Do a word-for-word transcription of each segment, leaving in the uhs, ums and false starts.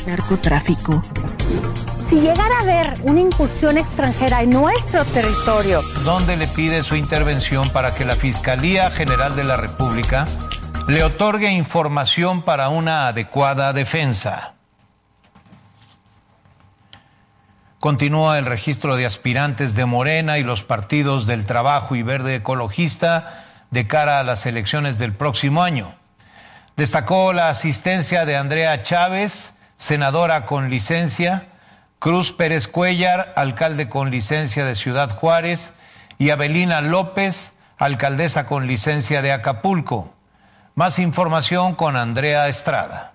narcotráfico. Si llegara a haber una incursión extranjera en nuestro territorio, donde le pide su intervención para que la Fiscalía General de la República le otorgue información para una adecuada defensa. Continúa el registro de aspirantes de Morena y los partidos del Trabajo y Verde Ecologista de cara a las elecciones del próximo año. Destacó la asistencia de Andrea Chávez, senadora con licencia, Cruz Pérez Cuellar, alcalde con licencia de Ciudad Juárez, y Abelina López, alcaldesa con licencia de Acapulco. Más información con Andrea Estrada.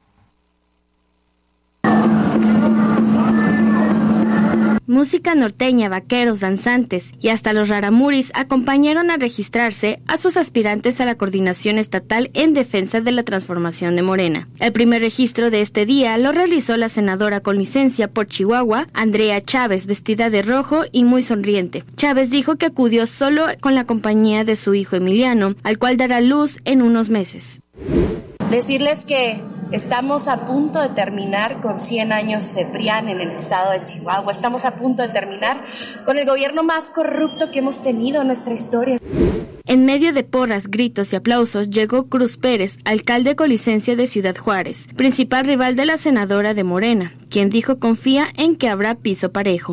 Música norteña, vaqueros, danzantes y hasta los raramuris acompañaron a registrarse a sus aspirantes a la coordinación estatal en defensa de la transformación de Morena. El primer registro de este día lo realizó la senadora con licencia por Chihuahua, Andrea Chávez, vestida de rojo y muy sonriente. Chávez dijo que acudió solo con la compañía de su hijo Emiliano, al cual dará luz en unos meses. Decirles que estamos a punto de terminar con cien años de P R I A N en el estado de Chihuahua. Estamos a punto de terminar con el gobierno más corrupto que hemos tenido en nuestra historia. En medio de porras, gritos y aplausos llegó Cruz Pérez, alcalde con licencia de Ciudad Juárez, principal rival de la senadora de Morena, quien dijo confía en que habrá piso parejo.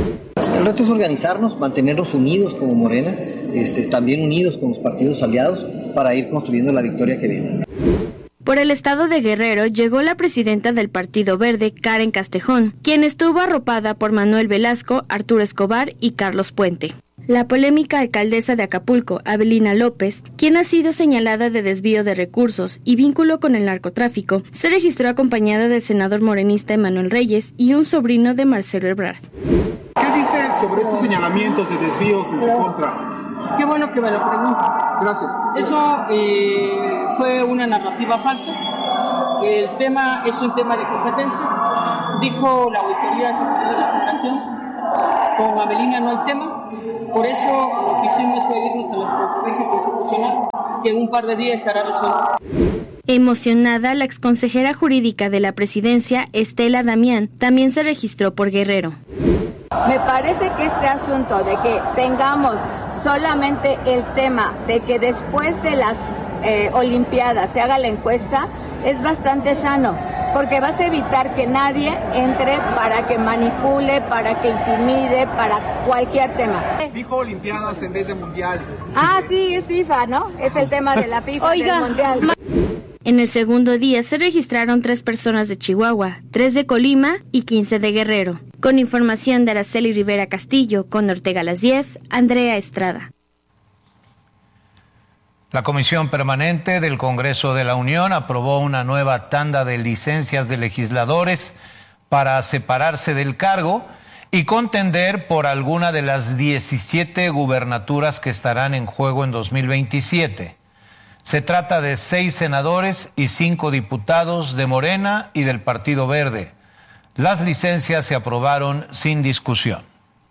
El reto es organizarnos, mantenernos unidos como Morena, este, también unidos con los partidos aliados para ir construyendo la victoria que viene. Por el estado de Guerrero llegó la presidenta del Partido Verde, Karen Castejón, quien estuvo arropada por Manuel Velasco, Arturo Escobar y Carlos Puente. La polémica alcaldesa de Acapulco, Abelina López, quien ha sido señalada de desvío de recursos y vínculo con el narcotráfico, se registró acompañada del senador morenista Emanuel Reyes y un sobrino de Marcelo Ebrard. ¿Qué dice sobre estos señalamientos de desvíos en su contra? Qué bueno que me lo pregunta. Gracias. Eso eh, fue una narrativa falsa. El tema es un tema de competencia. Dijo la Auditoría Superior de la Federación, con Abelina no hay tema. Por eso lo que hicimos fue irnos a la competencia constitucional, que en un par de días estará resuelto. Emocionada, la exconsejera jurídica de la presidencia, Estela Damián, también se registró por Guerrero. Me parece que este asunto de que tengamos solamente el tema de que después de las eh, Olimpiadas se haga la encuesta es bastante sano, porque vas a evitar que nadie entre para que manipule, para que intimide, para cualquier tema. Dijo Olimpiadas en vez de Mundial. Ah, sí, es FIFA, ¿no? Es el tema de la FIFA. Oiga, del Mundial. En el segundo día se registraron tres personas de Chihuahua, tres de Colima y quince de Guerrero. Con información de Araceli Rivera Castillo, con Ortega a las diez, Andrea Estrada. La Comisión Permanente del Congreso de la Unión aprobó una nueva tanda de licencias de legisladores para separarse del cargo y contender por alguna de las diecisiete gubernaturas que estarán en juego en dos mil veintisiete. Se trata de seis senadores y cinco diputados de Morena y del Partido Verde. Las licencias se aprobaron sin discusión.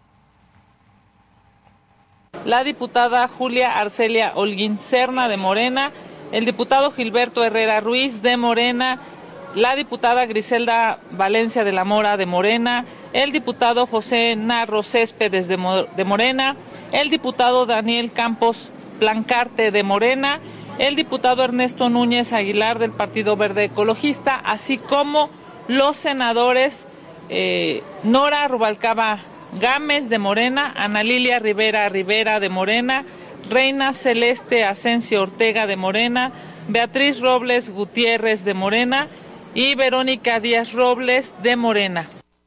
La diputada Julia Arcelia Holguín Serna de Morena, el diputado Gilberto Herrera Ruiz de Morena, la diputada Griselda Valencia de la Mora de Morena, el diputado José Narro Céspedes de, Mo- de Morena, el diputado Daniel Campos Plancarte de Morena, el diputado Ernesto Núñez Aguilar del Partido Verde Ecologista, así como los senadores eh, Nora Rubalcaba Gámez de Morena, Ana Lilia Rivera Rivera de Morena, Reina Celeste Asensio Ortega de Morena, Beatriz Robles Gutiérrez de Morena y Verónica Díaz Robles de Morena.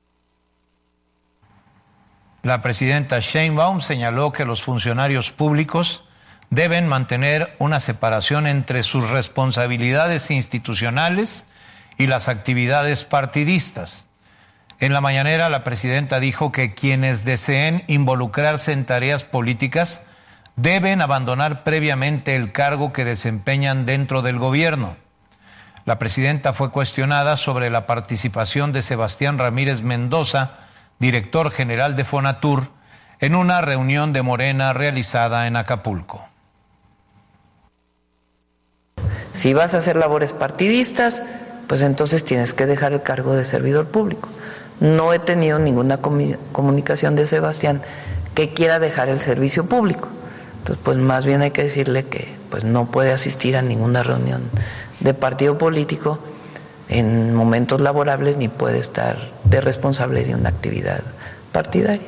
La presidenta Sheinbaum señaló que los funcionarios públicos deben mantener una separación entre sus responsabilidades institucionales y las actividades partidistas. En la mañanera, la presidenta dijo que quienes deseen involucrarse en tareas políticas deben abandonar previamente el cargo que desempeñan dentro del gobierno. La presidenta fue cuestionada sobre la participación de Sebastián Ramírez Mendoza, director general de Fonatur, en una reunión de Morena realizada en Acapulco. Si vas a hacer labores partidistas, pues entonces tienes que dejar el cargo de servidor público. No he tenido ninguna comu- comunicación de Sebastián que quiera dejar el servicio público. Entonces, pues más bien hay que decirle que pues no puede asistir a ninguna reunión de partido político en momentos laborables ni puede estar de responsable de una actividad partidaria.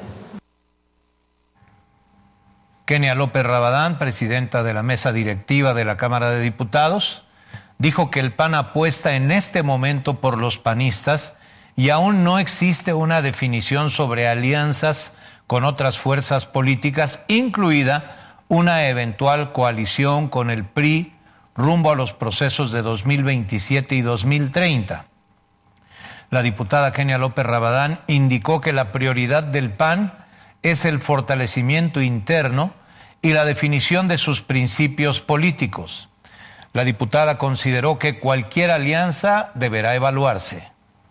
Kenia López Rabadán, presidenta de la mesa directiva de la Cámara de Diputados, dijo que el P A N apuesta en este momento por los panistas y aún no existe una definición sobre alianzas con otras fuerzas políticas, incluida una eventual coalición con el P R I rumbo a los procesos de dos mil veintisiete y dos mil treinta. La diputada Kenia López Rabadán indicó que la prioridad del P A N es el fortalecimiento interno y la definición de sus principios políticos. La diputada consideró que cualquier alianza deberá evaluarse.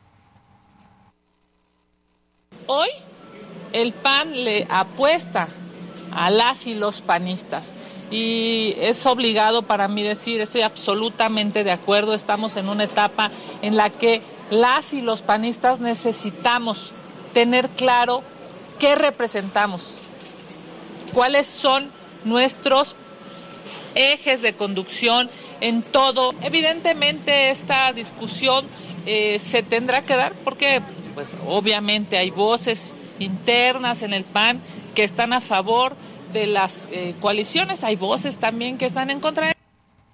Hoy el P A N le apuesta a las y los panistas y es obligado para mí decir, estoy absolutamente de acuerdo, estamos en una etapa en la que las y los panistas necesitamos tener claro qué representamos, cuáles son nuestros ejes de conducción en todo. Evidentemente esta discusión eh, se tendrá que dar porque pues obviamente hay voces internas en el P A N que están a favor de las eh, coaliciones, hay voces también que están en contra de...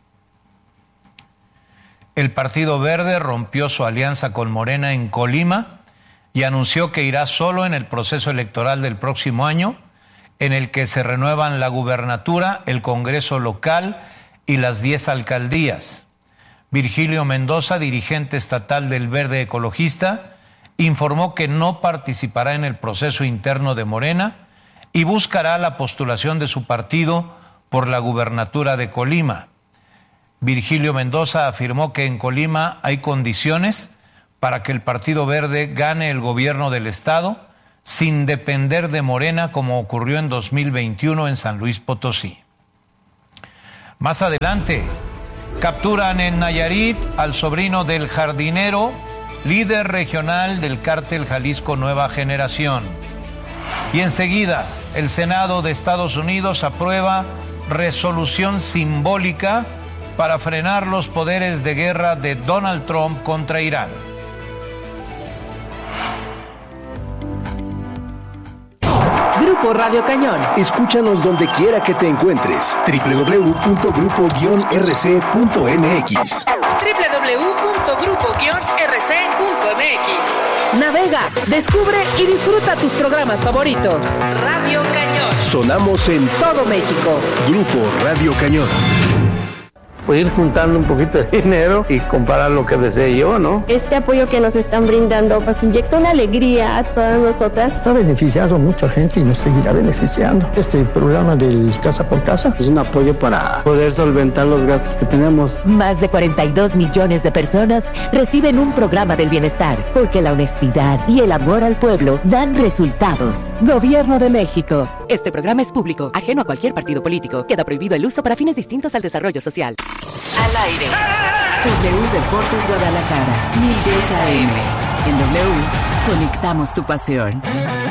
El Partido Verde rompió su alianza con Morena en Colima y anunció que irá solo en el proceso electoral del próximo año, en el que se renuevan la gubernatura, el Congreso local y las diez alcaldías. Virgilio Mendoza, dirigente estatal del Verde Ecologista, informó que no participará en el proceso interno de Morena y buscará la postulación de su partido por la gubernatura de Colima. Virgilio Mendoza afirmó que en Colima hay condiciones para que el Partido Verde gane el gobierno del estado sin depender de Morena, como ocurrió en dos mil veintiuno en San Luis Potosí. Más adelante, capturan en Nayarit al sobrino del jardinero, líder regional del cártel Jalisco Nueva Generación. Y enseguida, el Senado de Estados Unidos aprueba resolución simbólica para frenar los poderes de guerra de Donald Trump contra Irán. Grupo Radio Cañón. Escúchanos donde quiera que te encuentres. doble u doble u doble u punto grupo guion r c punto m x. doble u doble u doble u punto grupo guion r c punto m x. Navega, descubre y disfruta tus programas favoritos. Radio Cañón. Sonamos en todo México. Grupo Radio Cañón. Pues ir juntando un poquito de dinero y comparar lo que desee yo, ¿no? Este apoyo que nos están brindando pues inyecta una alegría a todas nosotras. Ha beneficiado a mucha gente y nos seguirá beneficiando. Este programa del Casa por Casa es un apoyo para poder solventar los gastos que tenemos. Más de cuarenta y dos millones de personas reciben un programa del bienestar, porque la honestidad y el amor al pueblo dan resultados. Gobierno de México. Este programa es público, ajeno a cualquier partido político. Queda prohibido el uso para fines distintos al desarrollo social. Al aire. W Deportes Guadalajara, mil diez A M. En W, conectamos tu pasión.